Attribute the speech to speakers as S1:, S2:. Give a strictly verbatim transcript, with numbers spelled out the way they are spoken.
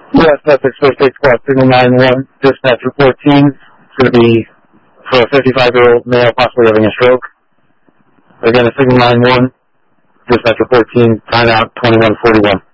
S1: U S Essex First Aid Squad, signal nine one, dispatcher fourteen. It's going to be for a fifty-five-year-old male possibly having a stroke. Again, a signal nine one, dispatcher fourteen, timeout twenty-one forty-one.